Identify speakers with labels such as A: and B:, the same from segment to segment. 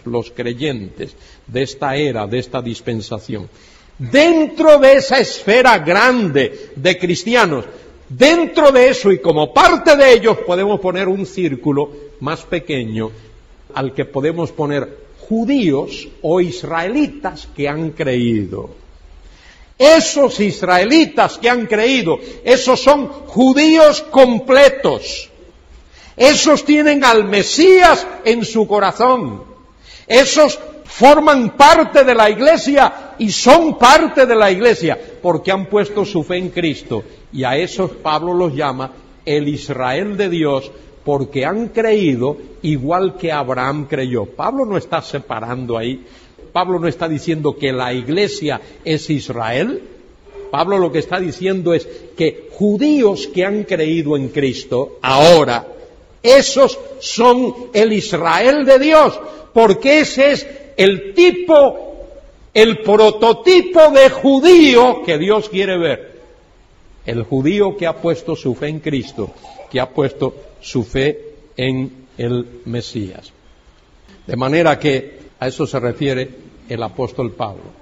A: los creyentes de esta era, de esta dispensación. Dentro de esa esfera grande de cristianos, dentro de eso y como parte de ellos podemos poner un círculo más pequeño al que podemos poner judíos o israelitas que han creído. Esos israelitas que han creído, esos son judíos completos. Esos tienen al Mesías en su corazón. Esos forman parte de la iglesia y son parte de la iglesia porque han puesto su fe en Cristo. Y a esos Pablo los llama el Israel de Dios porque han creído igual que Abraham creyó. Pablo no está separando ahí. Pablo no está diciendo que la iglesia es Israel. Pablo lo que está diciendo es que judíos que han creído en Cristo ahora, esos son el Israel de Dios, porque ese es el tipo, el prototipo de judío que Dios quiere ver. El judío que ha puesto su fe en Cristo, que ha puesto su fe en el Mesías. De manera que a eso se refiere el apóstol Pablo.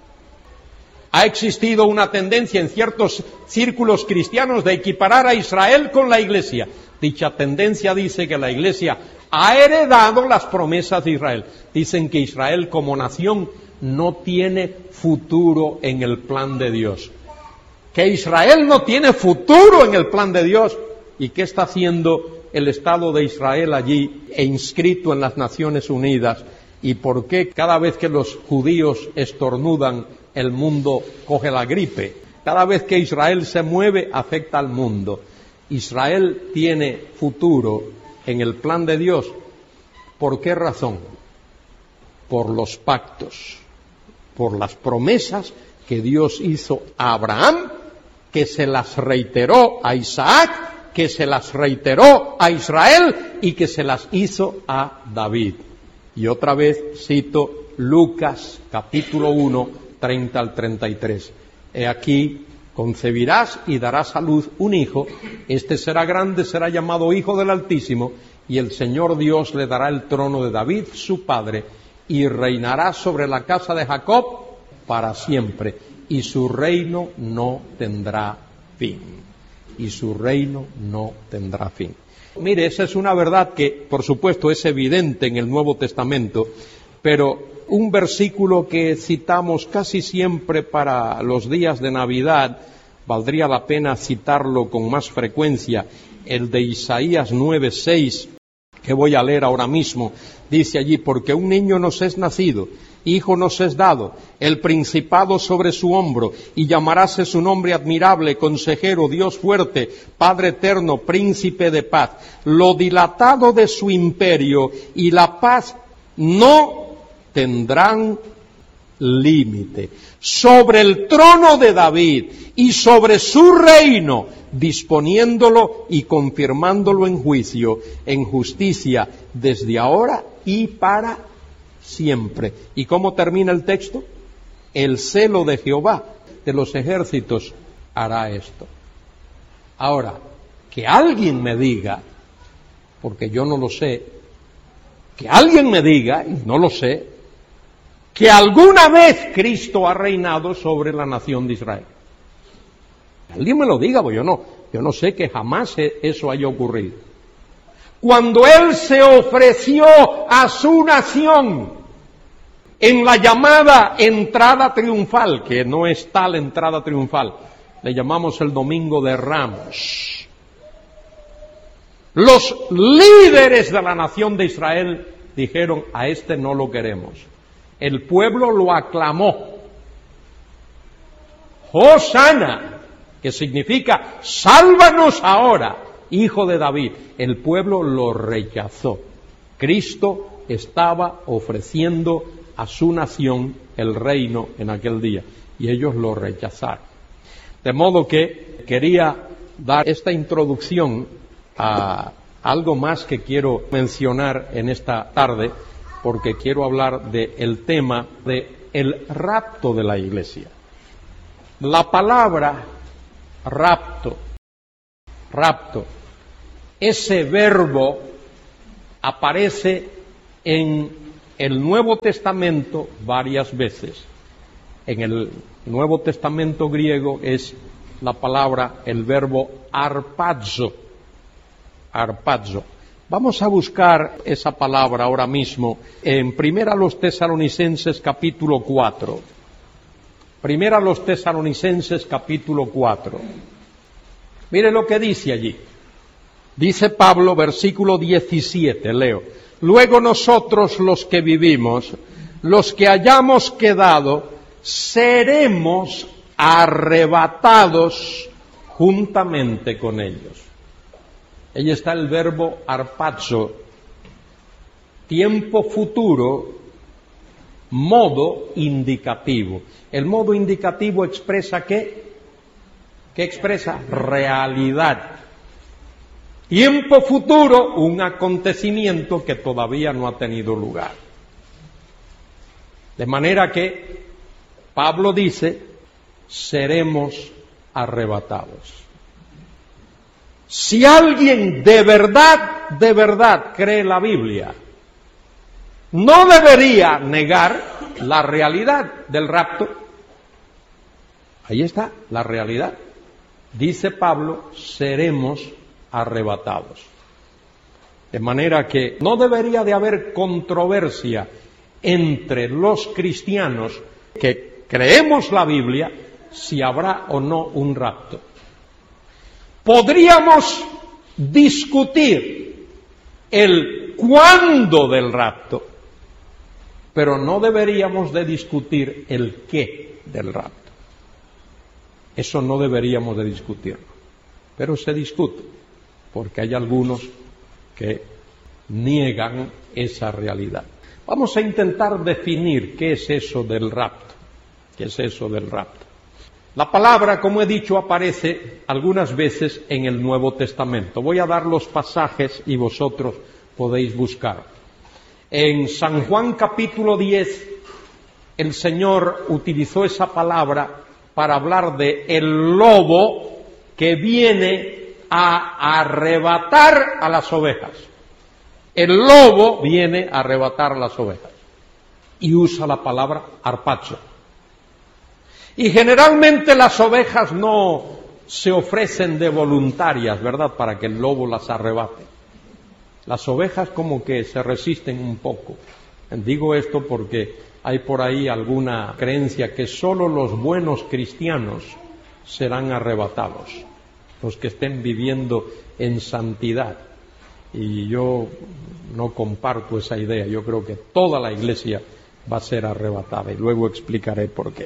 A: Ha existido una tendencia en ciertos círculos cristianos de equiparar a Israel con la iglesia. Dicha tendencia dice que la iglesia ha heredado las promesas de Israel. Dicen que Israel como nación no tiene futuro en el plan de Dios. Que Israel no tiene futuro en el plan de Dios. ¿Y qué está haciendo el Estado de Israel allí e inscrito en las Naciones Unidas? ¿Y por qué cada vez que los judíos estornudan, el mundo coge la gripe? Cada vez que Israel se mueve, afecta al mundo. Israel tiene futuro en el plan de Dios. ¿Por qué razón? Por los pactos, por las promesas que Dios hizo a Abraham, que se las reiteró a Isaac, que se las reiteró a Israel y que se las hizo a David. Y otra vez cito Lucas capítulo 1, 30 al 33. He aquí, concebirás y darás a luz un hijo, este será grande, será llamado Hijo del Altísimo, y el Señor Dios le dará el trono de David, su padre, y reinará sobre la casa de Jacob para siempre, y su reino no tendrá fin. Y su reino no tendrá fin. Mire, esa es una verdad que, por supuesto, es evidente en el Nuevo Testamento, pero un versículo que citamos casi siempre para los días de Navidad, valdría la pena citarlo con más frecuencia, el de Isaías 9:6, que voy a leer ahora mismo. Dice allí: porque un niño nos es nacido, hijo nos es dado, el principado sobre su hombro, y llamaráse su nombre admirable, consejero, Dios fuerte, Padre eterno, príncipe de paz. Lo dilatado de su imperio y la paz no tendrán límite. Sobre el trono de David y sobre su reino, disponiéndolo y confirmándolo en juicio, en justicia, desde ahora y para siempre. ¿Y cómo termina el texto? El celo de Jehová de los ejércitos hará esto. Ahora, que alguien me diga, porque yo no lo sé, que alguien me diga, y no lo sé, que alguna vez Cristo ha reinado sobre la nación de Israel. Alguien me lo diga, pues yo no sé que jamás eso haya ocurrido. Cuando Él se ofreció a su nación en la llamada entrada triunfal, que no es tal entrada triunfal, le llamamos el Domingo de Ramos. Los líderes de la nación de Israel dijeron: a este no lo queremos. El pueblo lo aclamó. Hosana, que significa sálvanos ahora, Hijo de David. El pueblo lo rechazó. Cristo estaba ofreciendo a su nación el reino en aquel día, y ellos lo rechazaron. De modo que quería dar esta introducción a algo más que quiero mencionar en esta tarde, porque quiero hablar del tema del rapto de la iglesia. La palabra rapto, ese verbo aparece en el Nuevo Testamento varias veces. En el Nuevo Testamento griego es la palabra, el verbo arpazo. Arpazo. Vamos a buscar esa palabra ahora mismo en 1 Tesalonicenses capítulo 4. 1 Tesalonicenses capítulo 4. Mire lo que dice allí. Dice Pablo, versículo 17, leo. Luego nosotros los que vivimos, los que hayamos quedado, seremos arrebatados juntamente con ellos. Ahí está el verbo arpazo, tiempo futuro, modo indicativo. El modo indicativo expresa ¿qué? ¿Qué expresa? Realidad. Tiempo futuro, un acontecimiento que todavía no ha tenido lugar. De manera que Pablo dice, seremos arrebatados. Si alguien de verdad cree la Biblia, no debería negar la realidad del rapto. Ahí está la realidad. Dice Pablo, seremos arrebatados. De manera que no debería de haber controversia entre los cristianos que creemos la Biblia si habrá o no un rapto. Podríamos discutir el cuándo del rapto, pero no deberíamos de discutir el qué del rapto. Eso no deberíamos de discutirlo, pero se discute, porque hay algunos que niegan esa realidad. Vamos a intentar definir qué es eso del rapto. ¿Qué es eso del rapto? La palabra, como he dicho, aparece algunas veces en el Nuevo Testamento. Voy a dar los pasajes y vosotros podéis buscar. En San Juan capítulo 10, el Señor utilizó esa palabra para hablar de el lobo que viene a arrebatar a las ovejas. El lobo viene a arrebatar a las ovejas. Y usa la palabra arpazo. Y generalmente las ovejas no se ofrecen de voluntarias, ¿verdad?, para que el lobo las arrebate. Las ovejas como que se resisten un poco. Digo esto porque hay por ahí alguna creencia que solo los buenos cristianos serán arrebatados, los que estén viviendo en santidad. Y yo no comparto esa idea. Yo creo que toda la iglesia va a ser arrebatada y luego explicaré por qué.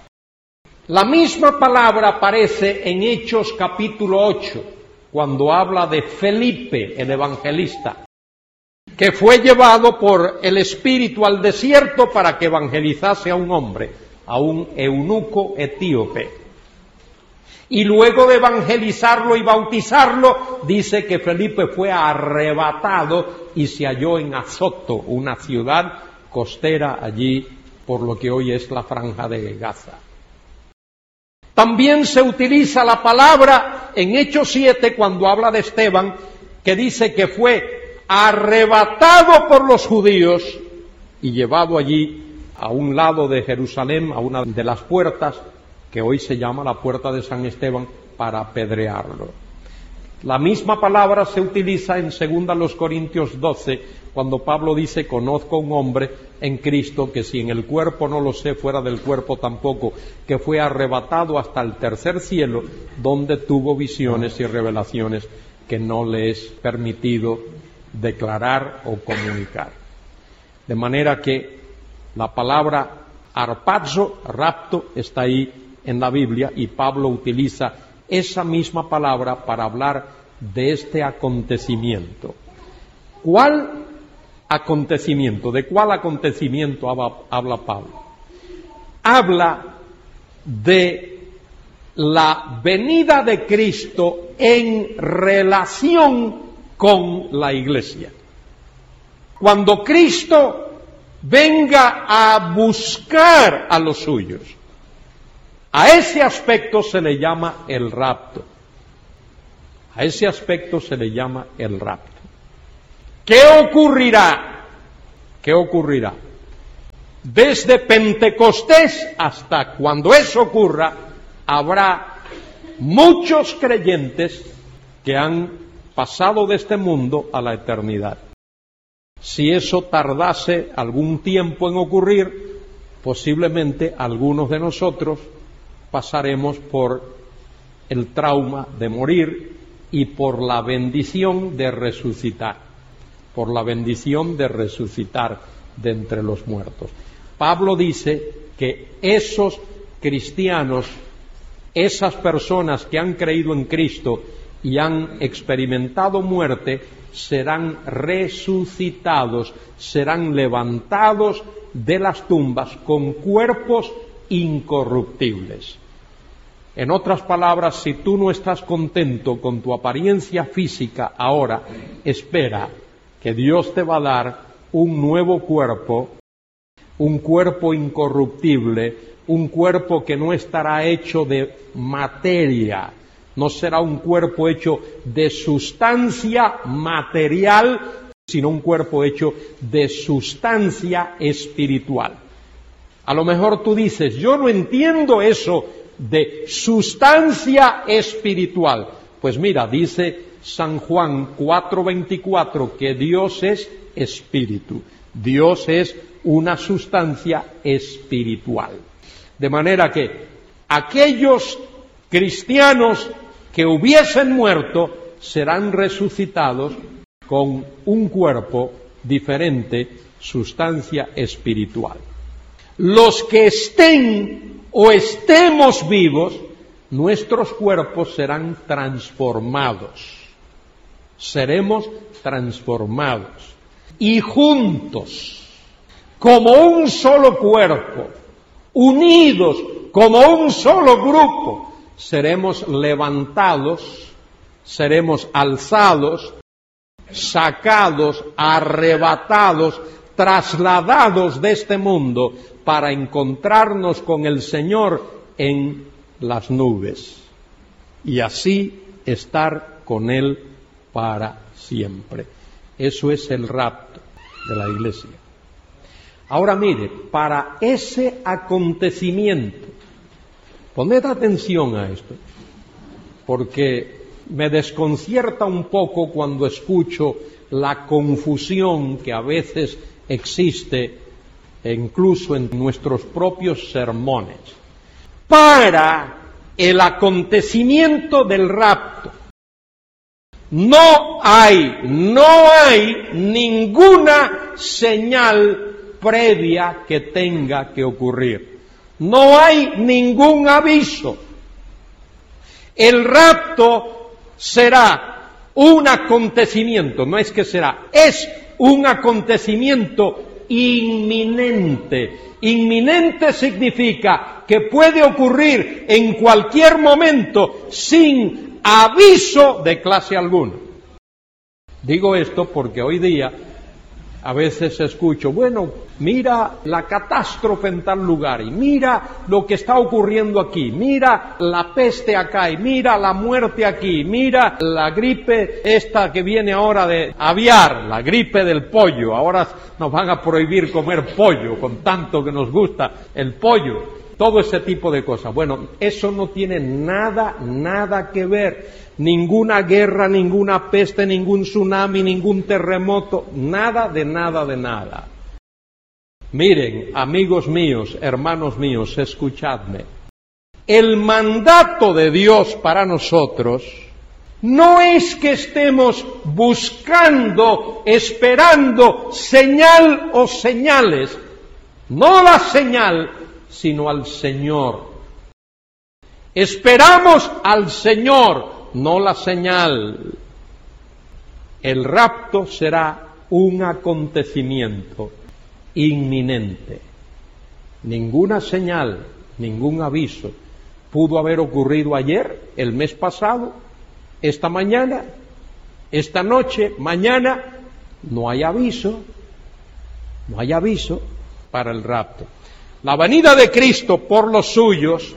A: La misma palabra aparece en Hechos capítulo 8, cuando habla de Felipe, el evangelista, que fue llevado por el Espíritu al desierto para que evangelizase a un hombre, a un eunuco etíope. Y luego de evangelizarlo y bautizarlo, dice que Felipe fue arrebatado y se halló en Azoto, una ciudad costera allí, por lo que hoy es la Franja de Gaza. También se utiliza la palabra en Hechos 7 cuando habla de Esteban, que dice que fue arrebatado por los judíos y llevado allí a un lado de Jerusalén, a una de las puertas, que hoy se llama la puerta de San Esteban, para apedrearlo. La misma palabra se utiliza en 2 Corintios 12, cuando Pablo dice, conozco a un hombre en Cristo que si en el cuerpo no lo sé, fuera del cuerpo tampoco, que fue arrebatado hasta el tercer cielo, donde tuvo visiones y revelaciones que no le es permitido declarar o comunicar. De manera que la palabra arpazo, rapto, está ahí en la Biblia y Pablo utiliza esa misma palabra para hablar de este acontecimiento. ¿Cuál acontecimiento? ¿De cuál acontecimiento habla Pablo? Habla de la venida de Cristo en relación con la iglesia. Cuando Cristo venga a buscar a los suyos, a ese aspecto se le llama el rapto. A ese aspecto se le llama el rapto. ¿Qué ocurrirá ¿qué ocurrirá? Desde Pentecostés hasta cuando eso ocurra, habrá muchos creyentes que han pasado de este mundo a la eternidad. Si eso tardase algún tiempo en ocurrir, posiblemente algunos de nosotros pasaremos por el trauma de morir y por la bendición de resucitar, de entre los muertos. Pablo dice que esos cristianos, esas personas que han creído en Cristo y han experimentado muerte, serán resucitados, serán levantados de las tumbas con cuerpos incorruptibles. En otras palabras, si tú no estás contento con tu apariencia física ahora, espera que Dios te va a dar un nuevo cuerpo, un cuerpo incorruptible, un cuerpo que no estará hecho de materia, no será un cuerpo hecho de sustancia material, sino un cuerpo hecho de sustancia espiritual. A lo mejor tú dices, yo no entiendo eso de sustancia espiritual. Pues mira, dice San Juan 4:24 que Dios es espíritu. Dios es una sustancia espiritual. De manera que aquellos cristianos que hubiesen muerto serán resucitados con un cuerpo diferente, sustancia espiritual. Los que estén o estemos vivos, nuestros cuerpos serán transformados. Seremos transformados. Y juntos, como un solo cuerpo, unidos como un solo grupo, seremos levantados, seremos alzados, sacados, arrebatados, trasladados de este mundo para encontrarnos con el Señor en las nubes y así estar con Él para siempre. Eso es el rapto de la iglesia. Ahora mire, para ese acontecimiento, poned atención a esto, porque me desconcierta un poco cuando escucho la confusión que a veces existe incluso en nuestros propios sermones. Para el acontecimiento del rapto, no hay ninguna señal previa que tenga que ocurrir. No hay ningún aviso. El rapto será un acontecimiento, no es que será, es un acontecimiento inminente. Inminente significa que puede ocurrir en cualquier momento sin aviso de clase alguna. Digo esto porque hoy día a veces escucho, bueno, mira la catástrofe en tal lugar, y mira lo que está ocurriendo aquí, mira la peste acá, y mira la muerte aquí, mira la gripe esta que viene ahora de aviar, la gripe del pollo, ahora nos van a prohibir comer pollo, con tanto que nos gusta el pollo, todo ese tipo de cosas. Bueno, eso no tiene nada que ver. Ninguna guerra, ninguna peste, ningún tsunami, ningún terremoto, nada de nada. Miren, amigos míos, hermanos míos, escuchadme. El mandato de Dios para nosotros no es que estemos buscando, esperando señal o señales, no la señal, sino al Señor. Esperamos al Señor, no la señal. El rapto será un acontecimiento inminente. Ninguna señal, ningún aviso pudo haber ocurrido ayer, el mes pasado, esta mañana, esta noche, mañana. No hay aviso para el rapto. La venida de Cristo por los suyos,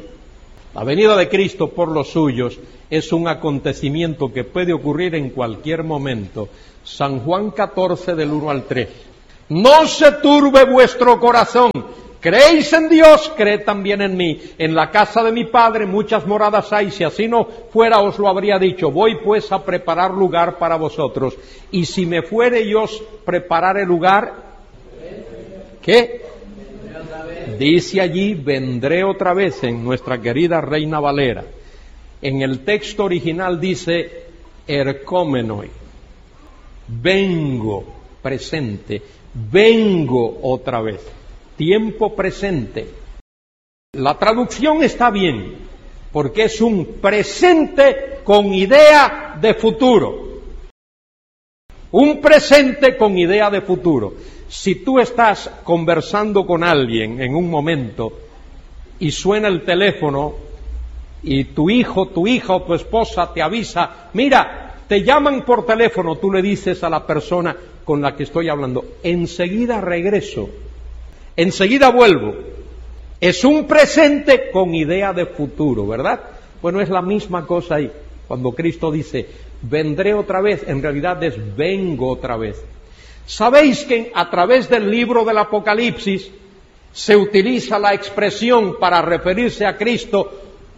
A: es un acontecimiento que puede ocurrir en cualquier momento. San Juan 14 del 1 al 3. No se turbe vuestro corazón. Creéis en Dios, creed también en mí. En la casa de mi Padre muchas moradas hay. Si así no fuera, os lo habría dicho. Voy pues a preparar lugar para vosotros. Y si me fuere y os prepararé lugar, ¿qué? Dice allí, vendré otra vez, en nuestra querida Reina Valera. En el texto original dice, ercómenoi. Vengo, presente. Vengo otra vez. Tiempo presente. La traducción está bien, porque es un presente con idea de futuro. Un presente con idea de futuro. Si tú estás conversando con alguien en un momento y suena el teléfono y tu hijo, tu hija o tu esposa te avisa, mira, te llaman por teléfono, tú le dices a la persona con la que estoy hablando, enseguida regreso. Enseguida vuelvo. Es un presente con idea de futuro, ¿verdad? Bueno, es la misma cosa ahí. Cuando Cristo dice, vendré otra vez, en realidad es vengo otra vez. ¿Sabéis que a través del libro del Apocalipsis se utiliza la expresión para referirse a Cristo,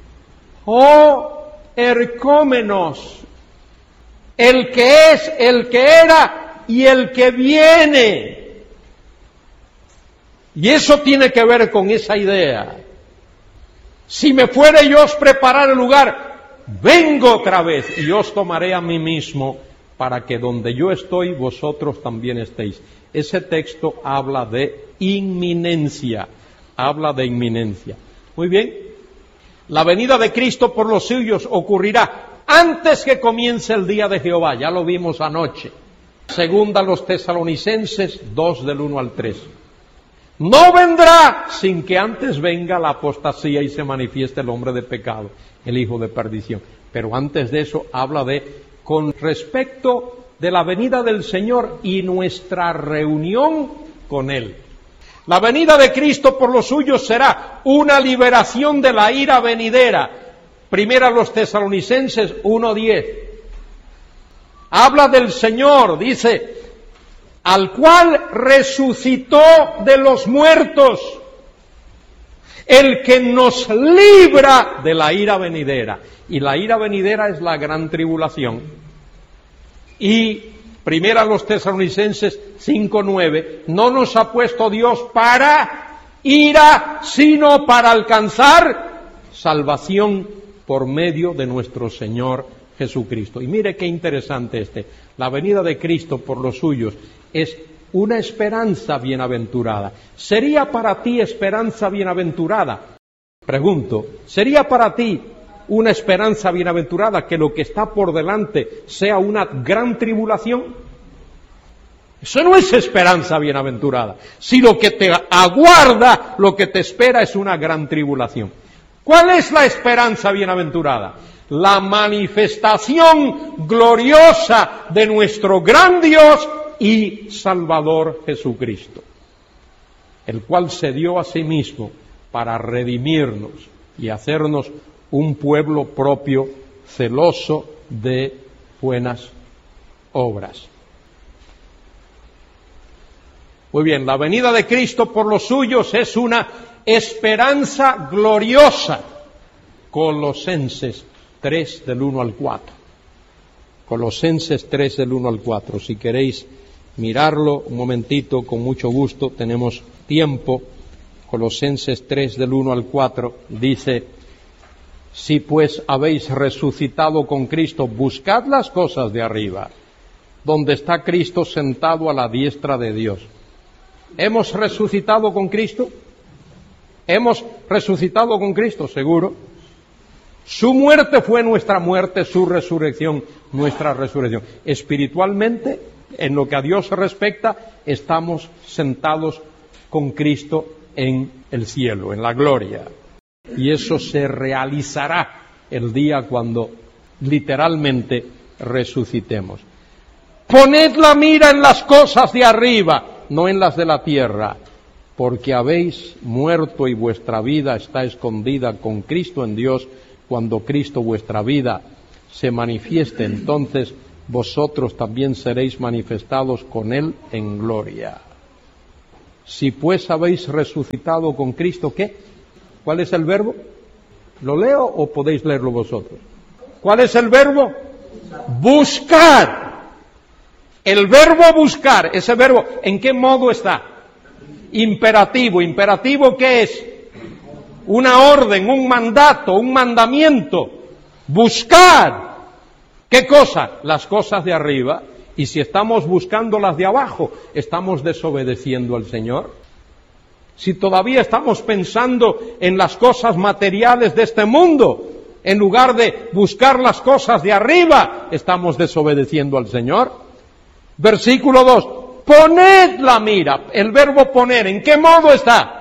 A: oh ercómenos, el que es, el que era y el que viene? Y eso tiene que ver con esa idea. Si me fuere yo os preparar el lugar, vengo otra vez y os tomaré a mí mismo para que donde yo estoy vosotros también estéis. Ese texto habla de inminencia. Habla de inminencia. Muy bien. La venida de Cristo por los suyos ocurrirá antes que comience el día de Jehová. Ya lo vimos anoche. Segunda a los Tesalonicenses 2 del 1 al 3. No vendrá sin que antes venga la apostasía y se manifieste el hombre de pecado, el hijo de perdición. Pero antes de eso habla de, con respecto de la venida del Señor y nuestra reunión con Él. La venida de Cristo por los suyos será una liberación de la ira venidera. Primera a los Tesalonicenses 1:10. Habla del Señor, dice, al cual resucitó de los muertos, el que nos libra de la ira venidera. Y la ira venidera es la gran tribulación. Y primera a los Tesalonicenses 5:9, no nos ha puesto Dios para ira, sino para alcanzar salvación por medio de nuestro Señor Jesucristo. Y mire qué interesante la venida de Cristo por los suyos es una esperanza bienaventurada. ¿Sería para ti esperanza bienaventurada? Pregunto, ¿sería para ti una esperanza bienaventurada que lo que está por delante sea una gran tribulación? Eso no es esperanza bienaventurada. Si lo que te aguarda, lo que te espera es una gran tribulación. ¿Cuál es la esperanza bienaventurada? La manifestación gloriosa de nuestro gran Dios y Salvador Jesucristo, el cual se dio a sí mismo para redimirnos y hacernos un pueblo propio, celoso de buenas obras. Muy bien, la venida de Cristo por los suyos es una esperanza gloriosa. Colosenses 3 del 1 al 4. Colosenses 3 del 1 al 4. Si queréis mirarlo un momentito, con mucho gusto, tenemos tiempo. Colosenses 3 del 1 al 4 dice, si pues habéis resucitado con Cristo, buscad las cosas de arriba, donde está Cristo sentado a la diestra de Dios. ¿Hemos resucitado con Cristo? ¿Hemos resucitado con Cristo? Seguro. Su muerte fue nuestra muerte, su resurrección, nuestra resurrección. Espiritualmente, en lo que a Dios respecta, estamos sentados con Cristo en el cielo, en la gloria. Y eso se realizará el día cuando literalmente resucitemos. Poned la mira en las cosas de arriba, no en las de la tierra, porque habéis muerto y vuestra vida está escondida con Cristo en Dios. Cuando Cristo vuestra vida se manifieste, entonces vosotros también seréis manifestados con Él en gloria. Si pues habéis resucitado con Cristo, ¿qué? ¿Cuál es el verbo? ¿Lo leo o podéis leerlo vosotros? ¿Cuál es el verbo? Buscar. El verbo buscar, ese verbo, ¿en qué modo está? Imperativo. ¿Imperativo qué es? Una orden, un mandato, un mandamiento. Buscar. ¿Qué cosa? Las cosas de arriba. Y si estamos buscando las de abajo, estamos desobedeciendo al Señor. Si todavía estamos pensando en las cosas materiales de este mundo, en lugar de buscar las cosas de arriba, estamos desobedeciendo al Señor. Versículo 2. Poned la mira. El verbo poner, ¿en qué modo está?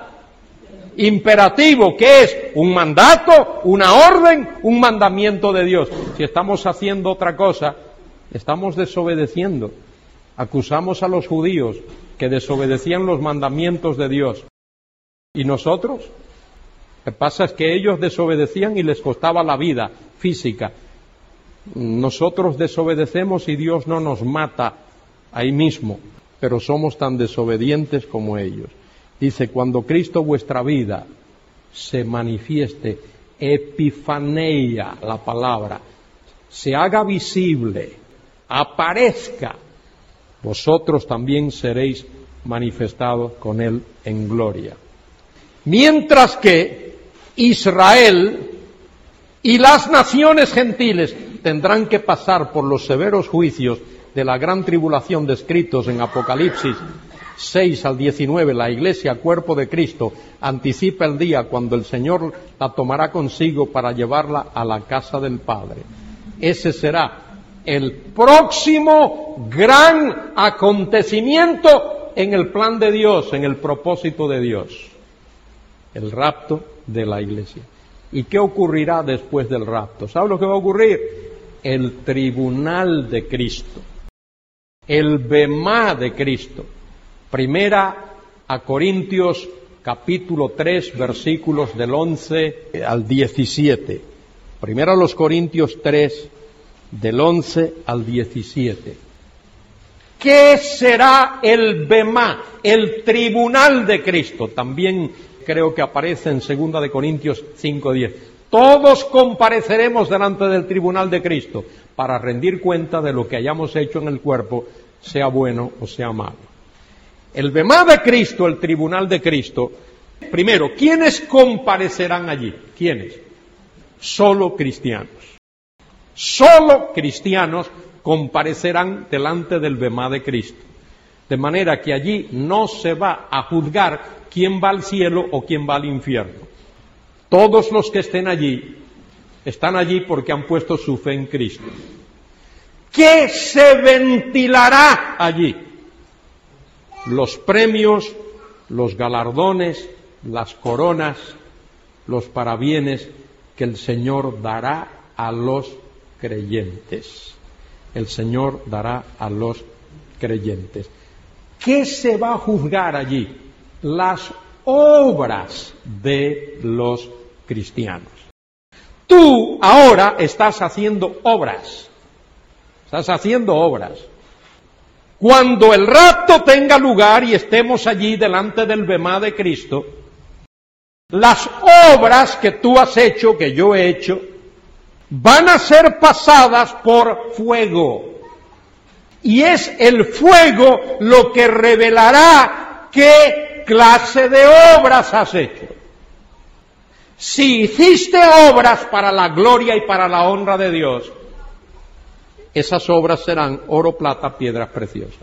A: Imperativo, ¿qué es? Un mandato, una orden, un mandamiento de Dios. Si estamos haciendo otra cosa, estamos desobedeciendo. Acusamos a los judíos que desobedecían los mandamientos de Dios. ¿Y nosotros? Lo que pasa es que ellos desobedecían y les costaba la vida física. Nosotros desobedecemos y Dios no nos mata ahí mismo, pero somos tan desobedientes como ellos. Dice, cuando Cristo vuestra vida se manifieste, epifaneia, la palabra, se haga visible, aparezca, vosotros también seréis manifestados con Él en gloria. Mientras que Israel y las naciones gentiles tendrán que pasar por los severos juicios de la gran tribulación descritos en Apocalipsis 6 al 19, la Iglesia, cuerpo de Cristo, anticipa el día cuando el Señor la tomará consigo para llevarla a la casa del Padre. Ese será el próximo gran acontecimiento en el plan de Dios, en el propósito de Dios. El rapto de la Iglesia. ¿Y qué ocurrirá después del rapto? ¿Sabe lo que va a ocurrir? El tribunal de Cristo. El bemá de Cristo. Primera a Corintios capítulo 3 versículos del 11 al 17. Primera a los Corintios 3 del 11 al 17. ¿Qué será el bemá? El tribunal de Cristo. También creo que aparece en 2 de Corintios 5:10. Todos compareceremos delante del tribunal de Cristo para rendir cuenta de lo que hayamos hecho en el cuerpo, sea bueno o sea malo. El bemá de Cristo, el tribunal de Cristo, primero, ¿quiénes comparecerán allí? ¿Quiénes? Solo cristianos. Solo cristianos comparecerán delante del bemá de Cristo. De manera que allí no se va a juzgar quién va al cielo o quién va al infierno. Todos los que estén allí, están allí porque han puesto su fe en Cristo. ¿Qué se ventilará allí? Los premios, los galardones, las coronas, los parabienes que el Señor dará a los creyentes. El Señor dará a los creyentes. ¿Qué se va a juzgar allí? Las obras de los cristianos. Tú ahora estás haciendo obras. Estás haciendo obras. Cuando el rapto tenga lugar y estemos allí delante del bemá de Cristo, las obras que tú has hecho, que yo he hecho, van a ser pasadas por fuego. Y es el fuego lo que revelará qué clase de obras has hecho. Si hiciste obras para la gloria y para la honra de Dios, esas obras serán oro, plata, piedras preciosas.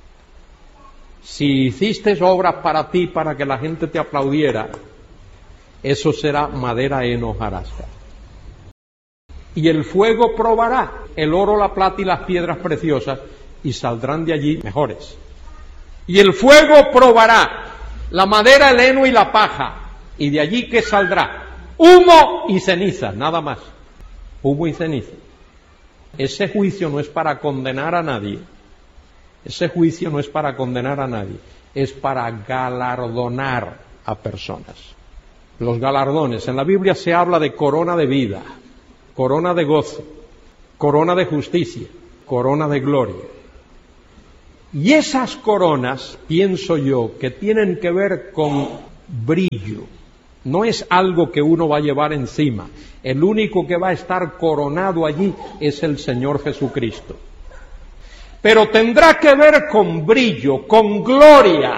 A: Si hiciste obras para ti, para que la gente te aplaudiera, eso será madera, heno, hojarasca. Y el fuego probará el oro, la plata y las piedras preciosas, y saldrán de allí mejores. Y el fuego probará la madera, el heno y la paja, y de allí ¿qué saldrá? Humo y ceniza, nada más. Humo y ceniza. Ese juicio no es para condenar a nadie. Ese juicio no es para condenar a nadie. Es para galardonar a personas. Los galardones. En la Biblia se habla de corona de vida, corona de gozo, corona de justicia, corona de gloria. Y esas coronas, pienso yo, que tienen que ver con brillo. No es algo que uno va a llevar encima. El único que va a estar coronado allí es el Señor Jesucristo. Pero tendrá que ver con brillo, con gloria.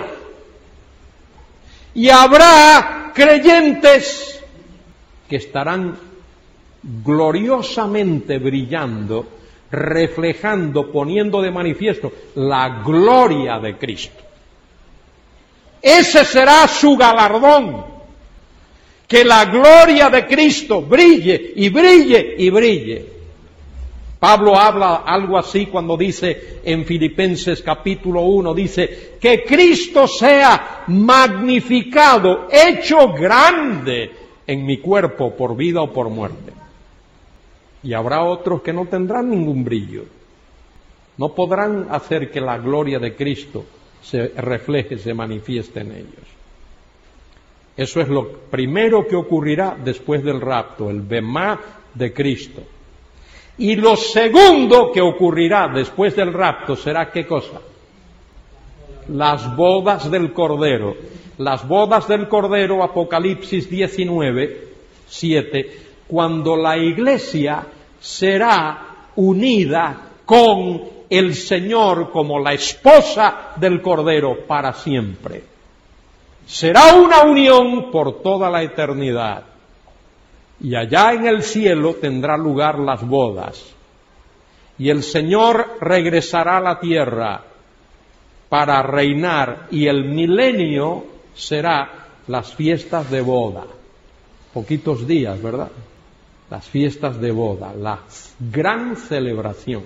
A: Y habrá creyentes que estarán gloriosamente brillando, reflejando, poniendo de manifiesto la gloria de Cristo. Ese será su galardón, que la gloria de Cristo brille y brille y brille. Pablo habla algo así cuando dice en Filipenses capítulo 1, dice que Cristo sea magnificado, hecho grande en mi cuerpo por vida o por muerte. Y habrá otros que no tendrán ningún brillo, no podrán hacer que la gloria de Cristo se refleje, se manifieste en ellos. Eso es lo primero que ocurrirá después del rapto, el bemá de Cristo. Y lo segundo que ocurrirá después del rapto será ¿qué cosa? Las bodas del Cordero. Las bodas del Cordero, Apocalipsis 19, 7, cuando la iglesia será unida con el Señor como la esposa del Cordero para siempre. Será una unión por toda la eternidad. Y allá en el cielo tendrá lugar las bodas. Y el Señor regresará a la tierra para reinar, y el milenio será las fiestas de boda. Poquitos días, ¿verdad? Las fiestas de boda, la gran celebración.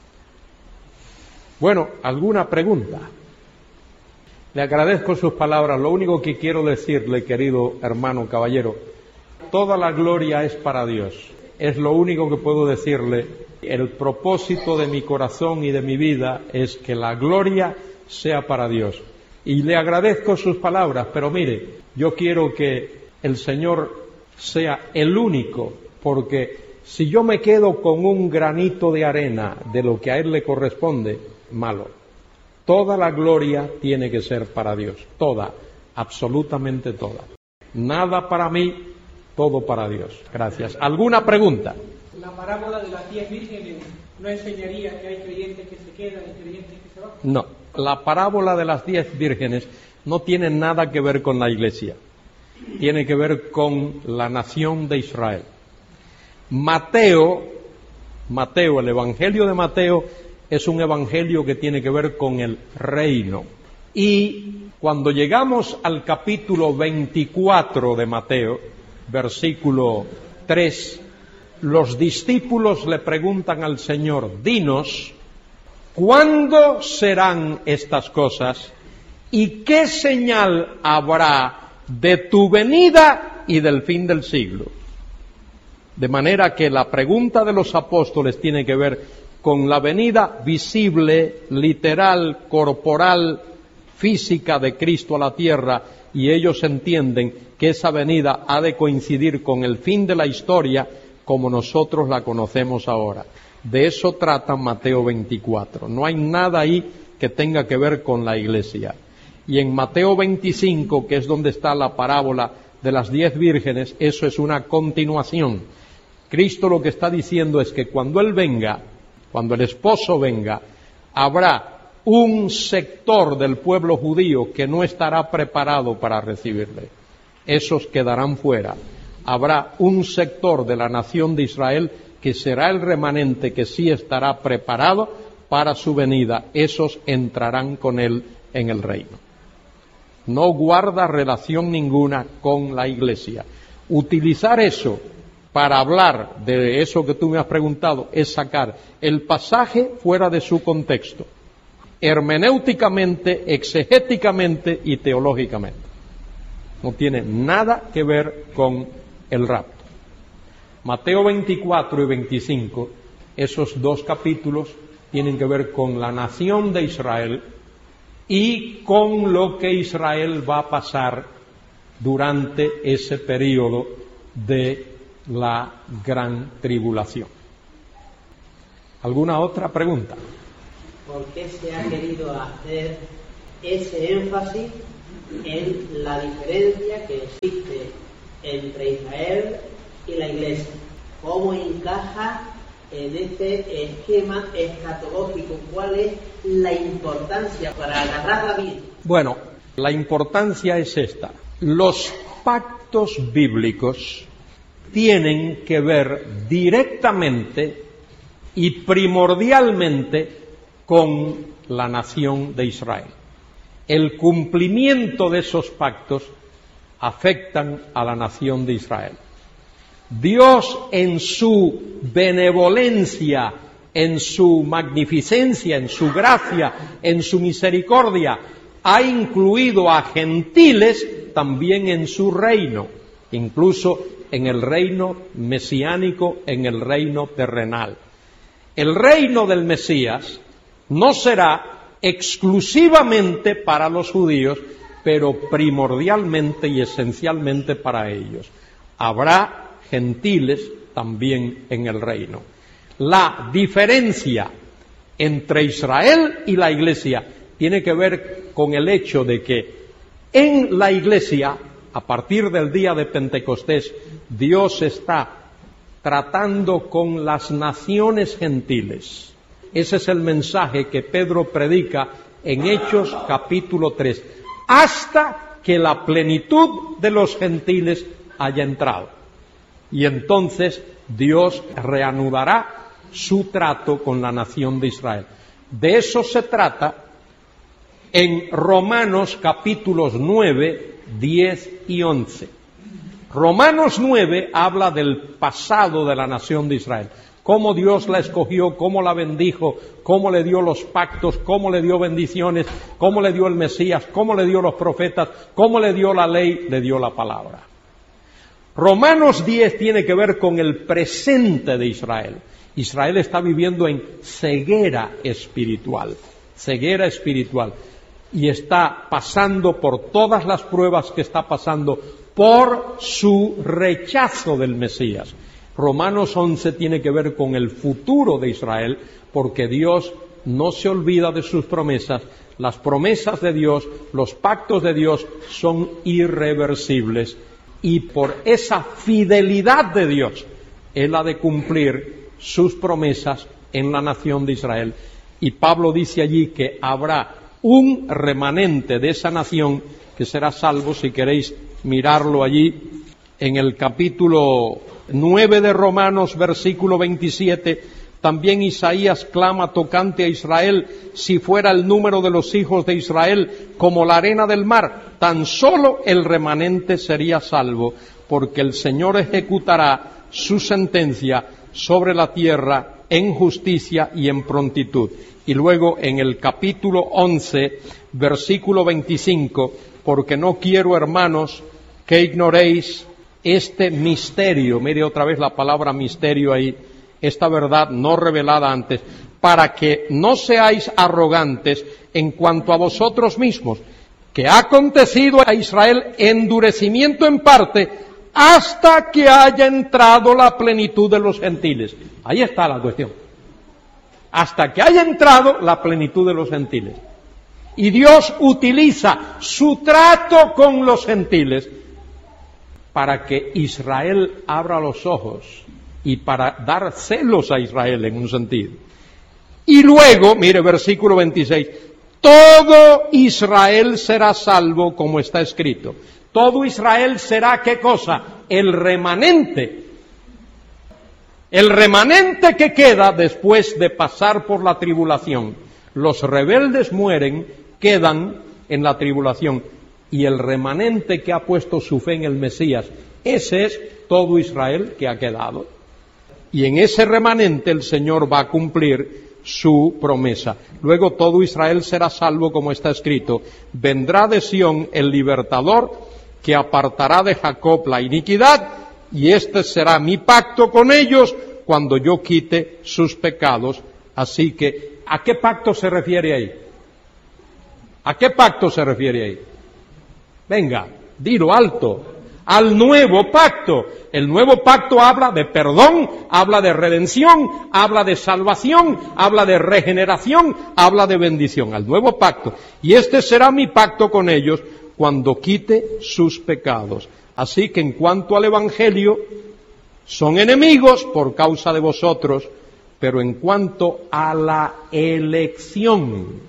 A: Bueno, ¿alguna pregunta? Le agradezco sus palabras. Lo único que quiero decirle, querido hermano caballero, toda la gloria es para Dios. Es lo único que puedo decirle. El propósito de mi corazón y de mi vida es que la gloria sea para Dios. Y le agradezco sus palabras, pero mire, yo quiero que el Señor sea el único, porque si yo me quedo con un granito de arena de lo que a Él le corresponde, malo. Toda la gloria tiene que ser para Dios, toda, absolutamente toda. Nada para mí, todo para Dios. Gracias. ¿Alguna pregunta?
B: La parábola de las 10 vírgenes no enseñaría que hay creyentes que se quedan y creyentes que se van.
A: No, la parábola de las 10 vírgenes no tiene nada que ver con la iglesia. Tiene que ver con la nación de Israel. Mateo, el Evangelio de Mateo es un evangelio que tiene que ver con el reino. Y cuando llegamos al capítulo 24 de Mateo, versículo 3, los discípulos le preguntan al Señor, dinos, ¿cuándo serán estas cosas? ¿Y qué señal habrá de tu venida y del fin del siglo? De manera que la pregunta de los apóstoles tiene que ver con la venida visible, literal, corporal, física de Cristo a la tierra, y ellos entienden que esa venida ha de coincidir con el fin de la historia como nosotros la conocemos ahora. De eso trata Mateo 24. No hay nada ahí que tenga que ver con la iglesia. Y en Mateo 25, que es donde está la parábola de las 10 vírgenes, eso es una continuación. Cristo lo que está diciendo es que cuando Él venga, cuando el esposo venga, habrá un sector del pueblo judío que no estará preparado para recibirle. Esos quedarán fuera. Habrá un sector de la nación de Israel que será el remanente que sí estará preparado para su venida. Esos entrarán con Él en el reino. No guarda relación ninguna con la iglesia. Utilizar eso para hablar de eso que tú me has preguntado es sacar el pasaje fuera de su contexto, hermenéuticamente, exegéticamente y teológicamente. No tiene nada que ver con el rapto. Mateo 24 y 25, esos dos capítulos tienen que ver con la nación de Israel y con lo que Israel va a pasar durante ese periodo de la gran tribulación. ¿Alguna otra pregunta?
C: por qué se ha querido hacer ese énfasis en la diferencia que existe entre Israel y la Iglesia. ¿Cómo encaja en este esquema escatológico? ¿Cuál es la importancia para agarrarla bien?
A: Bueno, la importancia es esta. Los pactos bíblicos tienen que ver directamente y primordialmente con la nación de Israel. El cumplimiento de esos pactos afectan a la nación de Israel. Dios, en su benevolencia, en su magnificencia, en su gracia, en su misericordia, ha incluido a gentiles también en su reino, incluso en el reino mesiánico, en el reino terrenal. El reino del Mesías no será exclusivamente para los judíos, pero primordialmente y esencialmente para ellos. Habrá gentiles también en el reino. La diferencia entre Israel y la Iglesia tiene que ver con el hecho de que en la Iglesia, a partir del día de Pentecostés, Dios está tratando con las naciones gentiles. Ese es el mensaje que Pedro predica en Hechos capítulo 3, hasta que la plenitud de los gentiles haya entrado. Y entonces Dios reanudará su trato con la nación de Israel. De eso se trata en Romanos capítulos 9, 10 y 11. Romanos 9 habla del pasado de la nación de Israel. Cómo Dios la escogió, cómo la bendijo, cómo le dio los pactos, cómo le dio bendiciones, cómo le dio el Mesías, cómo le dio los profetas, cómo le dio la ley, le dio la palabra. Romanos 10 tiene que ver con el presente de Israel. Israel está viviendo en ceguera espiritual, y está pasando por todas las pruebas que está pasando por su rechazo del Mesías. Romanos 11 tiene que ver con el futuro de Israel, porque Dios no se olvida de sus promesas. Las promesas de Dios, los pactos de Dios son irreversibles, y por esa fidelidad de Dios, Él ha de cumplir sus promesas en la nación de Israel. Y Pablo dice allí que habrá un remanente de esa nación que será salvo. Si queréis mirarlo allí, en el capítulo 9 de Romanos, versículo 27, también Isaías clama tocante a Israel: si fuera el número de los hijos de Israel como la arena del mar, tan solo el remanente sería salvo, porque el Señor ejecutará su sentencia sobre la tierra en justicia y en prontitud. Y luego en el capítulo 11, versículo 25, porque no quiero, hermanos, que ignoréis este misterio, mire otra vez la palabra misterio ahí, esta verdad no revelada antes, para que no seáis arrogantes en cuanto a vosotros mismos, que ha acontecido a Israel endurecimiento en parte, hasta que haya entrado la plenitud de los gentiles. Ahí está la cuestión. Hasta que haya entrado la plenitud de los gentiles. Y Dios utiliza su trato con los gentiles para que Israel abra los ojos y para dar celos a Israel en un sentido. Y luego, mire, versículo 26, todo Israel será salvo, como está escrito. Todo Israel será, ¿qué cosa? El remanente. El remanente que queda después de pasar por la tribulación. Los rebeldes mueren, quedan en la tribulación. Y el remanente que ha puesto su fe en el Mesías, ese es todo Israel que ha quedado. Y en ese remanente el Señor va a cumplir su promesa. Luego todo Israel será salvo, como está escrito: vendrá de Sión el libertador, que apartará de Jacob la iniquidad, y este será mi pacto con ellos cuando yo quite sus pecados. Así que, ¿a qué pacto se refiere ahí? ¿A qué pacto se refiere ahí? Venga, dilo alto. al nuevo pacto. El nuevo pacto habla de perdón, habla de redención, habla de salvación, habla de regeneración, habla de bendición, al nuevo pacto. Y este será mi pacto con ellos cuando quite sus pecados. Así que en cuanto al Evangelio, son enemigos por causa de vosotros, pero en cuanto a la elección,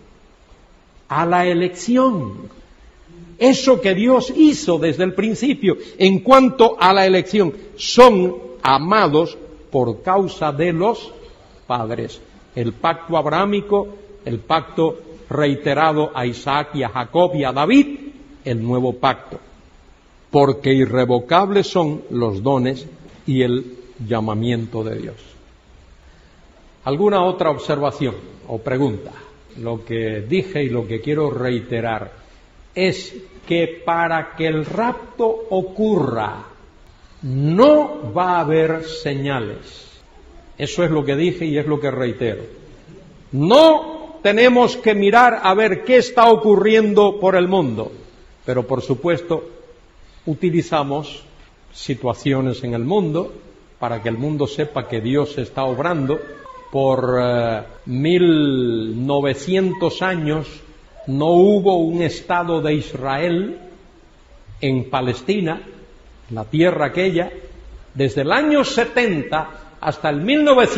A: eso que Dios hizo desde el principio, en cuanto a la elección, son amados por causa de los padres. El pacto abrahámico, el pacto reiterado a Isaac y a Jacob y a David, el nuevo pacto. Porque irrevocables son los dones y el llamamiento de Dios. ¿Alguna otra observación o pregunta? Lo que dije y lo que quiero reiterar es que para que el rapto ocurra no va a haber señales. Eso es lo que dije y es lo que reitero. No tenemos que mirar a ver qué está ocurriendo por el mundo, pero por supuesto utilizamos situaciones en el mundo para que el mundo sepa que Dios está obrando. Por 1900 años no hubo un Estado de Israel en Palestina, la tierra aquella. Desde el año 70 hasta el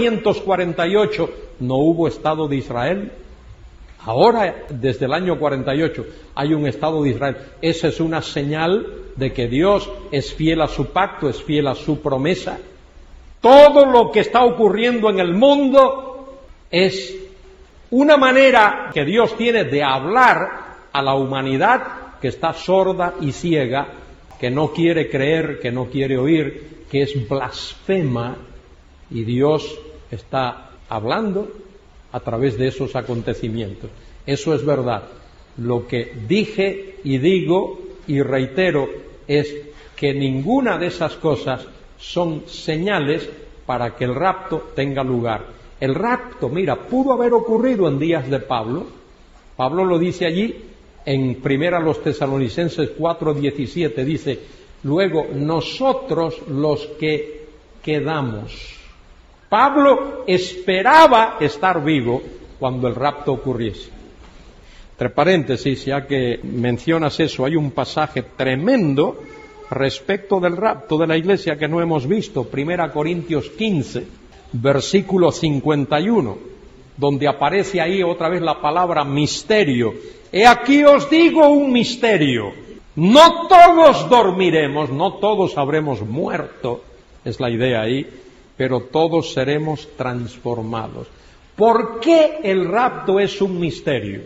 A: 1948 no hubo Estado de Israel. Ahora, desde el año 48, hay un Estado de Israel. Esa es una señal de que Dios es fiel a su pacto, es fiel a su promesa. Todo lo que está ocurriendo en el mundo es una manera que Dios tiene de hablar a la humanidad que está sorda y ciega, que no quiere creer, que no quiere oír, que es blasfema, y Dios está hablando a través de esos acontecimientos. Eso es verdad. Lo que dije y digo y reitero es que ninguna de esas cosas son señales para que el rapto tenga lugar. El rapto, mira, pudo haber ocurrido en días de Pablo. Pablo lo dice allí en 1 Tesalonicenses 4:17, dice: luego nosotros los que quedamos. Pablo esperaba estar vivo cuando el rapto ocurriese. Entre paréntesis, ya que mencionas eso, hay un pasaje tremendo respecto del rapto de la iglesia que no hemos visto, 1 Corintios 15, versículo 51, donde aparece ahí otra vez la palabra misterio. He aquí os digo un misterio: no todos dormiremos, no todos habremos muerto, es la idea ahí, pero todos seremos transformados. ¿Por qué el rapto es un misterio?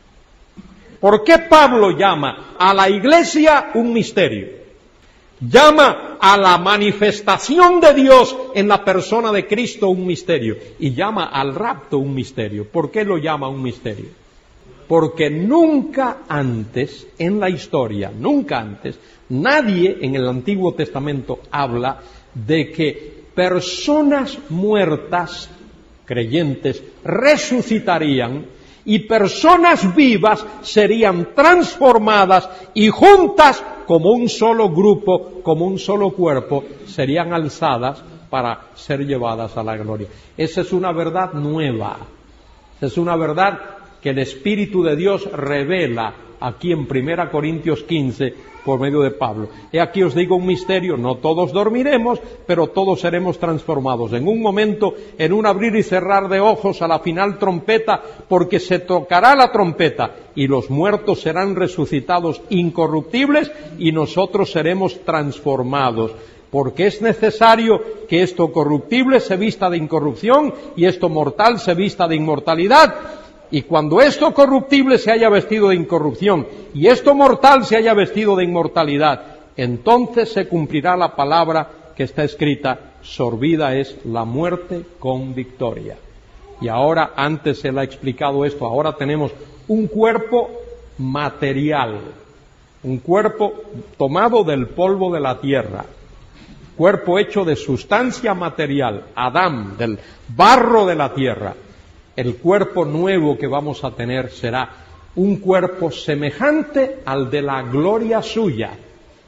A: ¿Por qué Pablo llama a la iglesia un misterio? Llama a la manifestación de Dios en la persona de Cristo un misterio, y llama al rapto un misterio. ¿Por qué lo llama un misterio? Porque nunca antes en la historia, nunca antes, nadie en el Antiguo Testamento habla de que personas muertas, creyentes, resucitarían, y personas vivas serían transformadas y juntas como un solo grupo, como un solo cuerpo, serían alzadas para ser llevadas a la gloria. Esa es una verdad nueva. Esa es una verdad que el Espíritu de Dios revela aquí en 1 Corintios 15 por medio de Pablo. He aquí os digo un misterio: no todos dormiremos, pero todos seremos transformados. En un momento, en un abrir y cerrar de ojos, a la final trompeta, porque se tocará la trompeta, y los muertos serán resucitados incorruptibles, y nosotros seremos transformados. Porque es necesario que esto corruptible se vista de incorrupción, y esto mortal se vista de inmortalidad. Y cuando esto corruptible se haya vestido de incorrupción y esto mortal se haya vestido de inmortalidad, entonces se cumplirá la palabra que está escrita: sorbida es la muerte con victoria. Y ahora, antes se le ha explicado esto, ahora tenemos un cuerpo material, un cuerpo tomado del polvo de la tierra, cuerpo hecho de sustancia material, Adán, del barro de la tierra. El cuerpo nuevo que vamos a tener será un cuerpo semejante al de la gloria suya.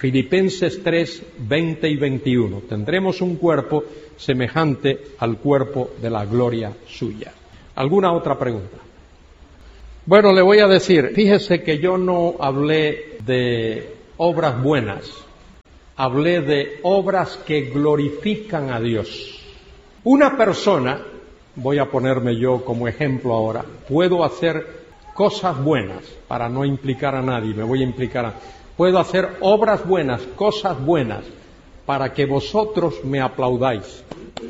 A: Filipenses 3, 20 y 21. Tendremos un cuerpo semejante al cuerpo de la gloria suya. ¿Alguna otra pregunta? Bueno, le voy a decir, fíjese que yo no hablé de obras buenas, hablé de obras que glorifican a Dios. Una persona, voy a ponerme yo como ejemplo ahora, puedo hacer cosas buenas, para no implicar a nadie, me voy a implicar a... Puedo hacer obras buenas, cosas buenas, para que vosotros me aplaudáis.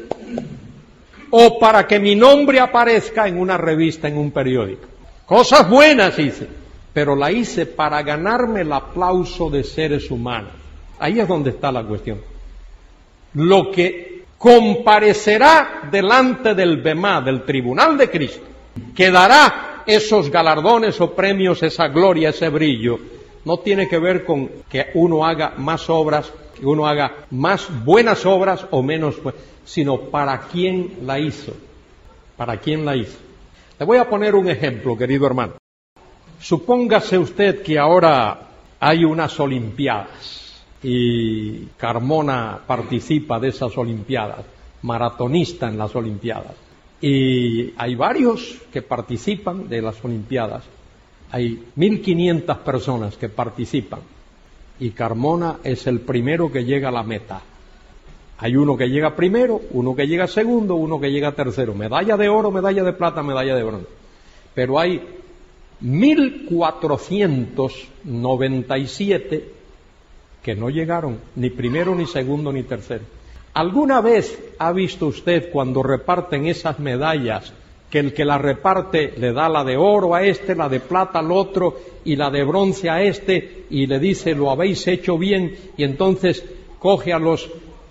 A: O para que mi nombre aparezca en una revista, en un periódico. Cosas buenas hice, pero la hice para ganarme el aplauso de seres humanos. Ahí es donde está la cuestión. Lo que comparecerá delante del Bemá, del tribunal de Cristo, que dará esos galardones o premios, esa gloria, ese brillo, no tiene que ver con que uno haga más obras, que uno haga más buenas obras o menos, sino para quién la hizo. ¿Para quién la hizo? Le voy a poner un ejemplo, querido hermano. Supóngase usted que ahora hay unas Olimpiadas y Carmona participa de esas Olimpiadas, maratonista en las Olimpiadas. Y hay varios que participan de las Olimpiadas. Hay 1.500 personas que participan y Carmona es el primero que llega a la meta. Hay uno que llega primero, uno que llega segundo, uno que llega tercero. Medalla de oro, medalla de plata, medalla de bronce. Pero hay 1.497 que no llegaron ni primero, ni segundo, ni tercero. ¿Alguna vez ha visto usted cuando reparten esas medallas que el que la reparte le da la de oro a este, la de plata al otro y la de bronce a este y le dice lo habéis hecho bien y entonces coge a los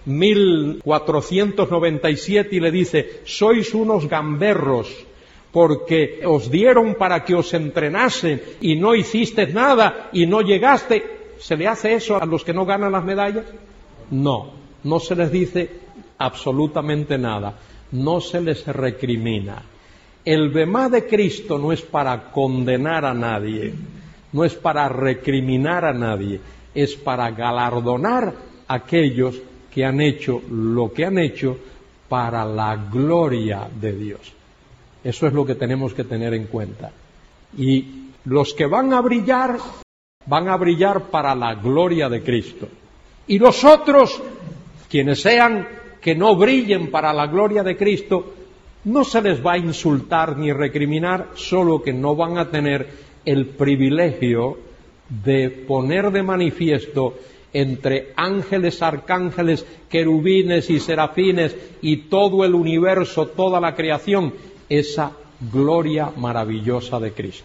A: 1.497 y le dice sois unos gamberros porque os dieron para que os entrenasen y no hicisteis nada y no llegaste? ¿Se le hace eso a los que no ganan las medallas? No, no se les dice absolutamente nada, no se les recrimina. El Bemá de Cristo no es para condenar a nadie, no es para recriminar a nadie, es para galardonar a aquellos que han hecho lo que han hecho para la gloria de Dios. Eso es lo que tenemos que tener en cuenta. Y los que van a brillar para la gloria de Cristo. Y los otros, quienes sean que no brillen para la gloria de Cristo, no se les va a insultar ni recriminar, solo que no van a tener el privilegio de poner de manifiesto entre ángeles, arcángeles, querubines y serafines y todo el universo, toda la creación, esa gloria maravillosa de Cristo.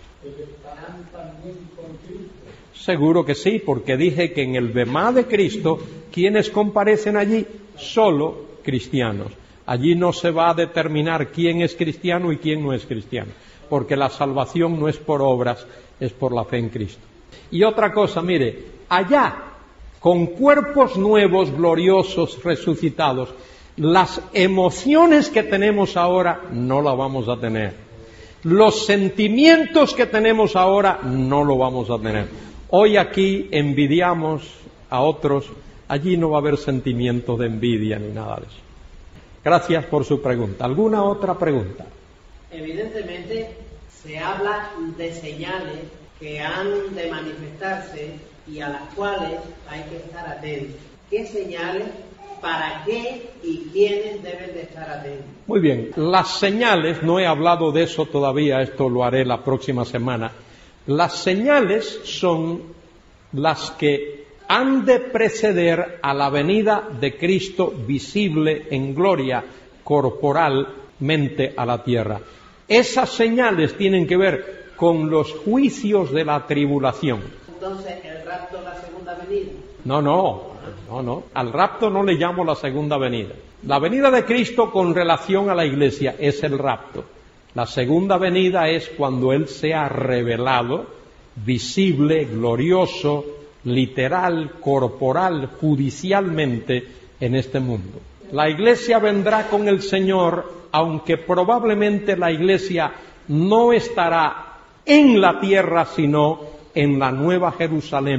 A: Seguro que sí, porque dije que en el Bemá de Cristo, ¿quiénes comparecen allí? Solo cristianos. Allí no se va a determinar quién es cristiano y quién no es cristiano, porque la salvación no es por obras, es por la fe en Cristo. Y otra cosa, mire, allá, con cuerpos nuevos, gloriosos, resucitados, las emociones que tenemos ahora no las vamos a tener. Los sentimientos que tenemos ahora no lo vamos a tener. Hoy aquí envidiamos a otros, allí no va a haber sentimientos de envidia ni nada de eso. Gracias por su pregunta. ¿Alguna otra pregunta?
C: Evidentemente se habla de señales que han de manifestarse y a las cuales hay que estar atentos. ¿Qué señales, para qué y quiénes deben de estar atentos?
A: Muy bien, las señales, no he hablado de eso todavía, esto lo haré la próxima semana. Las señales son las que han de preceder a la venida de Cristo visible en gloria corporalmente a la tierra. Esas señales tienen que ver con los juicios de la tribulación.
C: Entonces, ¿el rapto, la segunda venida?
A: No. Al rapto no le llamo la segunda venida. La venida de Cristo con relación a la iglesia es el rapto. La segunda venida es cuando Él sea revelado, visible, glorioso, literal, corporal, judicialmente en este mundo. La iglesia vendrá con el Señor, aunque probablemente la iglesia no estará en la tierra, sino en la Nueva Jerusalén,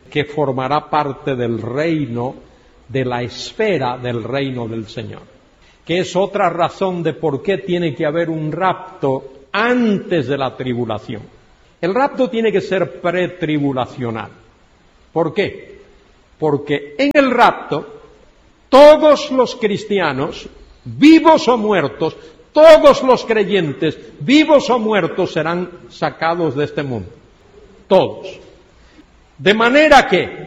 A: que formará parte del reino, de la esfera del reino del Señor, que es otra razón de por qué tiene que haber un rapto antes de la tribulación. El rapto tiene que ser pretribulacional. ¿Por qué? Porque en el rapto todos los cristianos, vivos o muertos, todos los creyentes, vivos o muertos, serán sacados de este mundo. Todos. De manera que,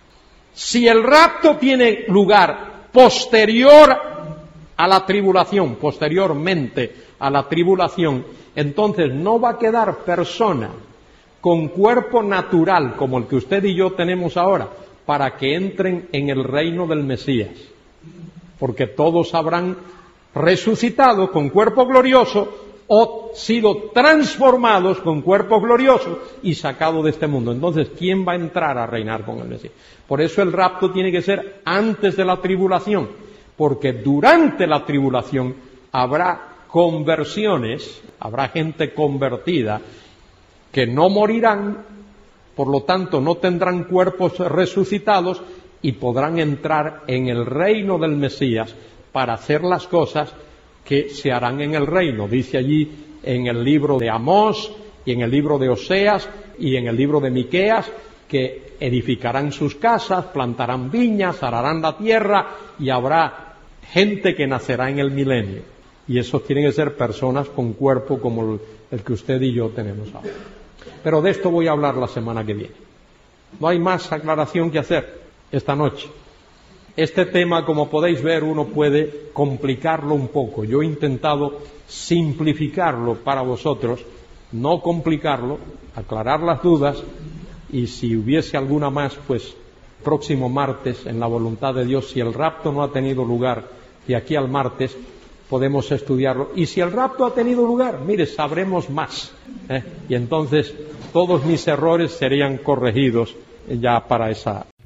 A: si el rapto tiene lugar posterior a la tribulación, posteriormente a la tribulación, entonces no va a quedar persona con cuerpo natural como el que usted y yo tenemos ahora para que entren en el reino del Mesías, porque todos habrán resucitado con cuerpo glorioso o sido transformados con cuerpos gloriosos y sacados de este mundo. Entonces, ¿quién va a entrar a reinar con el Mesías? Por eso el rapto tiene que ser antes de la tribulación, porque durante la tribulación habrá conversiones, habrá gente convertida que no morirán, por lo tanto no tendrán cuerpos resucitados y podrán entrar en el reino del Mesías para hacer las cosas que se harán en el reino. Dice allí en el libro de Amós y en el libro de Oseas y en el libro de Miqueas que edificarán sus casas, plantarán viñas, ararán la tierra y habrá gente que nacerá en el milenio. Y esos tienen que ser personas con cuerpo como el que usted y yo tenemos ahora. Pero de esto voy a hablar la semana que viene. No hay más aclaración que hacer esta noche. Este tema, como podéis ver, uno puede complicarlo un poco. Yo he intentado simplificarlo para vosotros, no complicarlo, aclarar las dudas, y si hubiese alguna más, pues próximo martes, en la voluntad de Dios, si el rapto no ha tenido lugar, de aquí al martes podemos estudiarlo. Y si el rapto ha tenido lugar, mire, sabremos más, y entonces todos mis errores serían corregidos ya para esa